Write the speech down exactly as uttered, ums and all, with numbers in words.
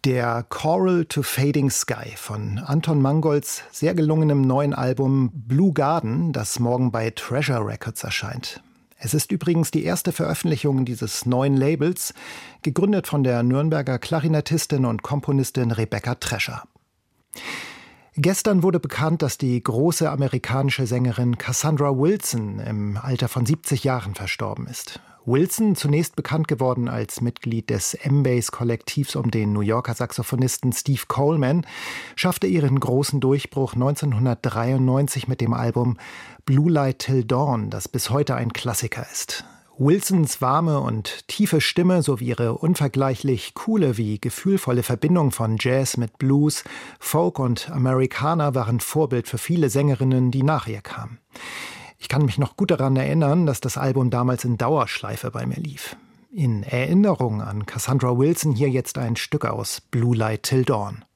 Der Choral to Fading Sky von Anton Mangolds sehr gelungenem neuen Album Blue Garden, das morgen bei Treasure Records erscheint. Es ist übrigens die erste Veröffentlichung dieses neuen Labels, gegründet von der Nürnberger Klarinettistin und Komponistin Rebecca Trescher. Gestern wurde bekannt, dass die große amerikanische Sängerin Cassandra Wilson im Alter von siebzig Jahren verstorben ist. Wilson, zunächst bekannt geworden als Mitglied des M-Bass-Kollektivs um den New Yorker Saxophonisten Steve Coleman, schaffte ihren großen Durchbruch neunzehnhundertdreiundneunzig mit dem Album Blue Light Till Dawn, das bis heute ein Klassiker ist. Wilsons warme und tiefe Stimme sowie ihre unvergleichlich coole wie gefühlvolle Verbindung von Jazz mit Blues, Folk und Americana waren Vorbild für viele Sängerinnen, die nach ihr kamen. Ich kann mich noch gut daran erinnern, dass das Album damals in Dauerschleife bei mir lief. In Erinnerung an Cassandra Wilson hier jetzt ein Stück aus Blue Light Till Dawn.